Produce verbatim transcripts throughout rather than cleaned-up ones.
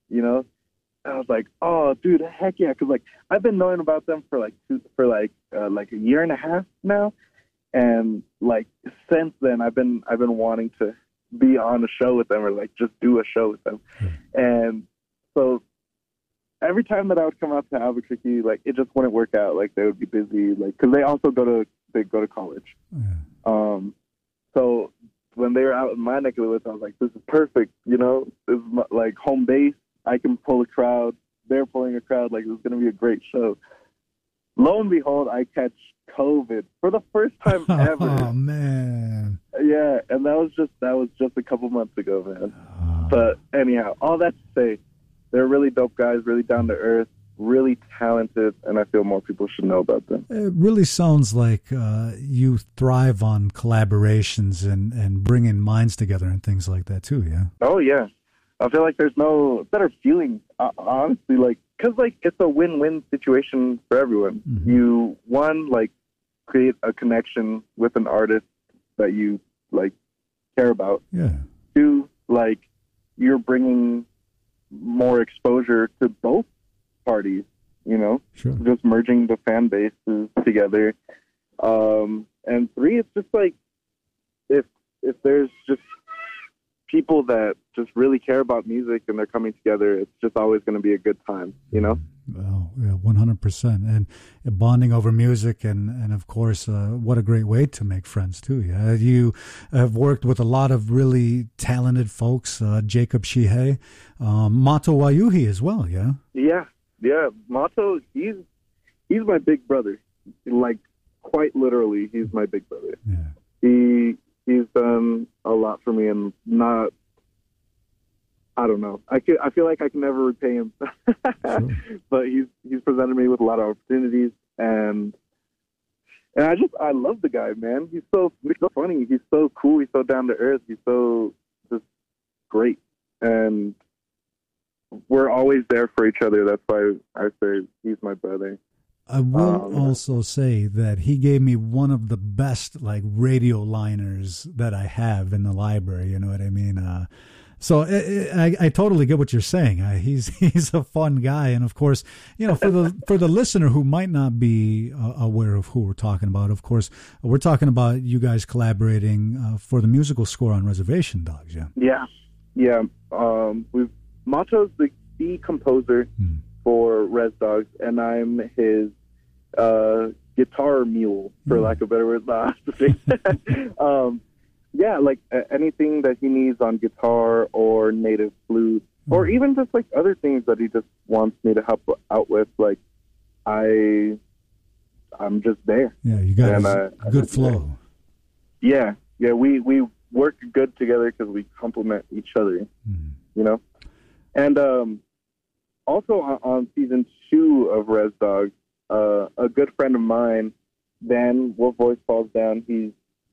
you know? And I was like, oh, dude, heck yeah. Because, like, I've been knowing about them for, like, two, for like, uh, like a year and a half now. And, like, since then, I've been, I've been wanting to be on a show with them or, like, just do a show with them. And so every time that I would come out to Albuquerque, like, it just wouldn't work out. Like, they would be busy, like, because they also go to, they go to college. Yeah. Um, so when they were out in my neck of the woods, I was like, this is perfect, you know? This is my, like, home base. I can pull a crowd. They're pulling a crowd. Like, it's going to be a great show. Lo and behold, I catch COVID for the first time ever. Oh, man. Yeah, and that was just that was just a couple months ago, man. Oh. But anyhow, all that to say, they're really dope guys, really down to earth, really talented, and I feel more people should know about them. It really sounds like uh, you thrive on collaborations and, and bringing minds together and things like that, too, yeah? Oh, yeah. I feel like there's no better feeling, uh, honestly, like, because, like, it's a win-win situation for everyone. Mm-hmm. You, one, like, create a connection with an artist that you, like, care about. Yeah. Two, like, you're bringing more exposure to both parties, you know? Sure. Just merging the fan bases together. Um, and three, it's just, like, if if there's just people that just really care about music and they're coming together, it's just always going to be a good time, you know? Well, yeah, one hundred percent. And bonding over music and, and of course, uh, what a great way to make friends, too. Yeah, you have worked with a lot of really talented folks, uh, Jacob Shihei, um, Mato Wayuhi as well, yeah? Yeah, yeah. Mato, he's, he's my big brother. Like, quite literally, he's my big brother. Yeah. He... He's done a lot for me, and not, I don't know. I could, I feel like I can never repay him, Sure. But he's he's presented me with a lot of opportunities, and and I just I love the guy, man. He's so he's so funny. He's so cool. He's so down to earth. He's so just great, and we're always there for each other. That's why I say he's my brother. I will um, also say that he gave me one of the best like radio liners that I have in the library. You know what I mean? Uh, so I, I, I totally get what you're saying. I, he's he's a fun guy, and of course, you know, for the for the listener who might not be uh, aware of who we're talking about, of course, we're talking about you guys collaborating uh, for the musical score on Reservation Dogs. Yeah. Yeah, yeah. Um, we've Mato's the, the composer. Hmm. For Res Dogs, and I'm his uh, guitar mule, for mm. lack of a better word. um, yeah, like uh, anything that he needs on guitar or native flute, mm. or even just like other things that he just wants me to help out with. Like I, I'm just there. Yeah, you got and, uh, a good flow. Yeah, yeah, we we work good together because we complement each other. Mm. You know, and um. Also on, on season two of Res Dogs, uh, a good friend of mine, Dan Wolf Voice Falls Down, he's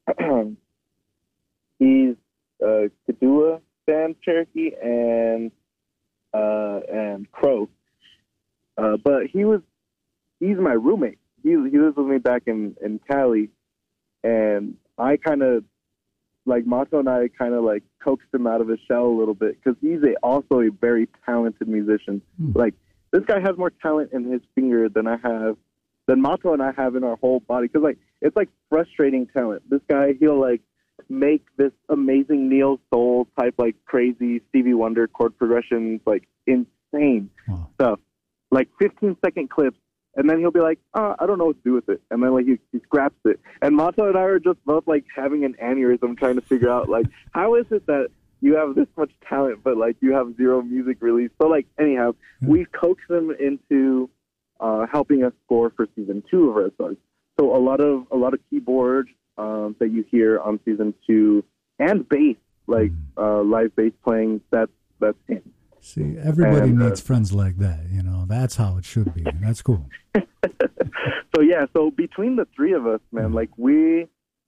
he's uh, Kadua fan Cherokee and uh, and Crow, uh, but he was he's my roommate. He he lives with me back in, in Cali, and I kind of like Mato and I kind of like coaxed him out of his shell a little bit because he's a, also a very talented musician. Hmm. Like this guy has more talent in his finger than I have, than Mato and I have in our whole body. Because like it's like frustrating talent. This guy, he'll like make this amazing neo soul type like crazy Stevie Wonder chord progressions, like insane wow. stuff, like fifteen second clips. And then he'll be like, oh, I don't know what to do with it. And then like he, he scraps it. And Mato and I are just both like having an aneurysm trying to figure out like, how is it that you have this much talent, but like you have zero music release? So like, anyhow, mm-hmm. we've coaxed them into uh, helping us score for season two of Res Dogs. So a lot of, a lot of keyboard um, that you hear on season two and bass, like uh, live bass playing, that's, that's him. See, everybody and, needs uh, friends like that, you know. That's how it should be. That's cool. So, yeah, so between the three of us, man, mm-hmm. like, we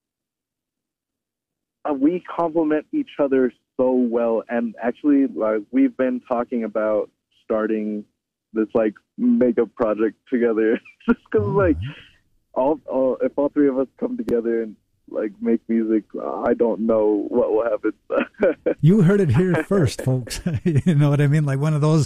uh, we complement each other so well. And actually, like, we've been talking about starting this, like, makeup project together. Just because, oh, like, all, all, if all three of us come together and like make music, I don't know what will happen. You heard it here first, folks. You know what I mean? Like one of those